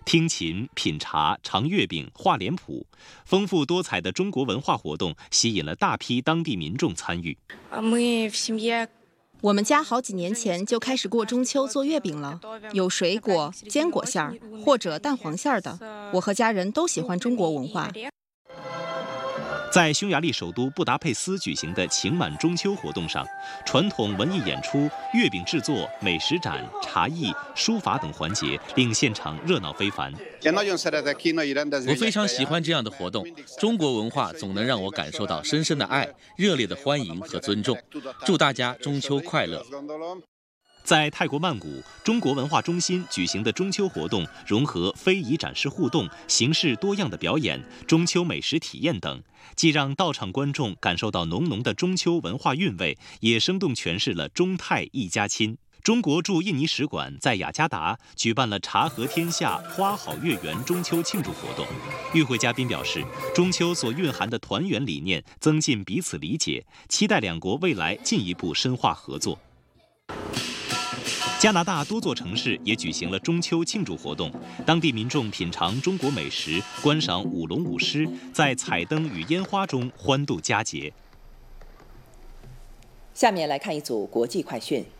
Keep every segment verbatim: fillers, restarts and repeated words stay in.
听琴、品茶、尝月饼、画脸谱，丰富多彩的中国文化活动吸引了大批当地民众参与。 我们家好几年前就开始过中秋做月饼了，有水果、坚果馅儿或者蛋黄馅儿的。我和家人都喜欢中国文化。 在匈牙利首都布达佩斯举行的情满中秋活动上，传统文艺演出、月饼制作、美食展、茶艺、书法等环节令现场热闹非凡。 我非常喜欢这样的活动，中国文化总能让我感受到深深的爱、热烈的欢迎和尊重。祝大家中秋快乐！ 在泰国曼谷中国文化中心举行的中秋活动，融合非遗展示互动、形式多样的表演、中秋美食体验等，既让到场观众感受到浓浓的中秋文化韵味，也生动诠释了中泰一家亲。中国驻印尼使馆在雅加达举办了茶和天下、花好月圆中秋庆祝活动。与会嘉宾表示，中秋所蕴含的团圆理念增进彼此理解，期待两国未来进一步深化合作。加拿大多座城市也举行了中秋庆祝活动，当地民众品尝中国美食，观赏舞龙舞狮，在彩灯与烟花中欢度佳节。 下面来看一组国际快讯。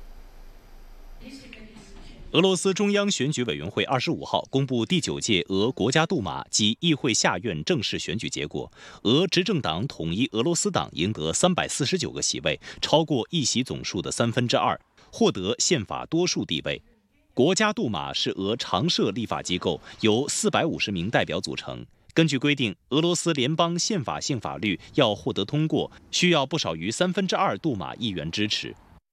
俄罗斯中央选举委员会二十五号公布第九届俄国家杜马及议会下院正式选举结果，俄执政党统一俄罗斯党赢得三百四十九个席位，超过议席总数的三分之二，获得宪法多数地位。国家杜马是俄常设立法机构，由四百五十名代表组成。根据规定，俄罗斯联邦宪法性法律要获得通过，需要不少于三分之二杜马议员支持。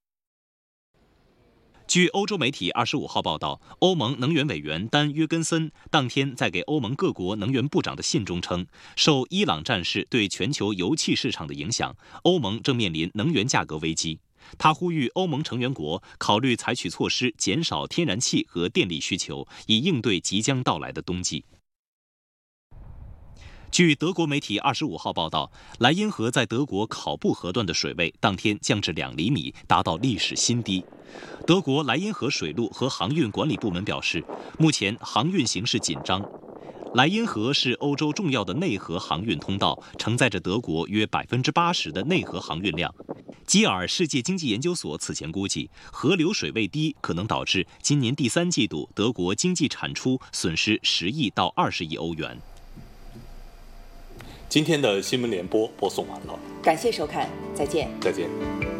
据欧洲媒体二十五号报道，欧盟能源委员丹·约根森当天在给欧盟各国能源部长的信中称，受伊朗战事对全球油气市场的影响，欧盟正面临能源价格危机。他呼吁欧盟成员国考虑采取措施，减少天然气和电力需求，以应对即将到来的冬季。据德国媒体二十五号报道，莱茵河在德国考布河段的水位当天降至两厘米，达到历史新低。德国莱茵河水路和航运管理部门表示，目前航运形势紧张。莱茵河是欧洲重要的内河航运通道，承载着德国约百分之八十的内河航运量。基尔世界经济研究所此前估计，河流水位低可能导致今年第三季度德国经济产出损失十亿到二十亿欧元。 今天的新闻联播播送完了， 感谢收看，再见。 再见。